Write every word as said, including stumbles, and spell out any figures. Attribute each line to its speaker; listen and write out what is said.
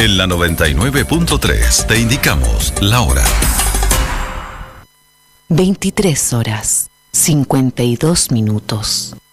Speaker 1: En la noventa y nueve punto tres te indicamos la hora.
Speaker 2: veintitrés horas, cincuenta y dos minutos.